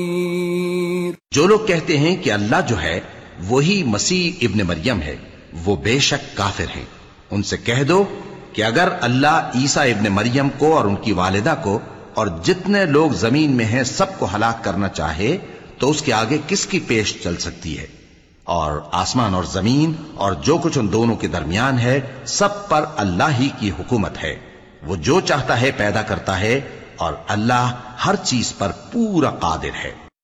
जो लोग कहते हैं कि अल्लाह जो है वही मसीह इब्न मरियम है, वो बेशक काफिर हैं। उनसे कह दो कि अगर अल्लाह ईसा इब्न मरियम को और उनकी वालिदा को और जितने लोग जमीन में हैं सबको हलाक करना चाहे तो उसके आगे किसकी पेश चल सकती है। और आसमान और जमीन और जो कुछ उन दोनों के दरमियान है सब पर अल्लाह ही की हुकूमत है। वो जो चाहता है पैदा करता है और अल्लाह हर चीज पर पूरा कादिर है।